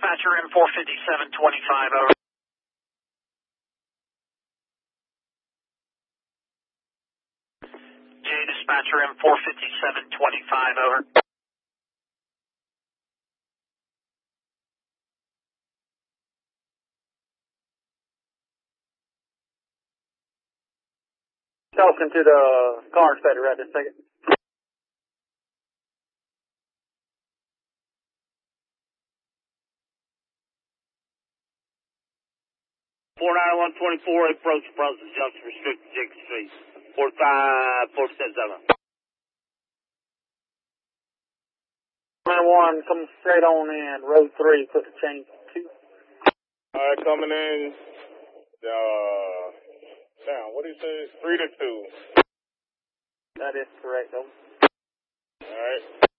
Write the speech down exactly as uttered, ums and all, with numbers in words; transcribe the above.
dispatcher, M four fifty-seven twenty-five, over. J dispatcher, M four fifty-seven twenty-five, over. Talking to the car inspector right this second. four ninety-one twenty-four, approach Brunswick Junction, restricted Jacob Street. four five four seven. ninety-one, come straight on in, road three, put the chain two. Alright, coming in, uh, down, what do you say, three to two? That is correct, though. Alright.